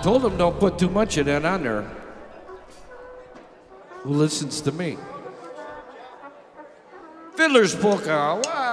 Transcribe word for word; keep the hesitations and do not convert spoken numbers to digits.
told him don't put too much of that on there. Who listens to me? Fiddler's Polka, one.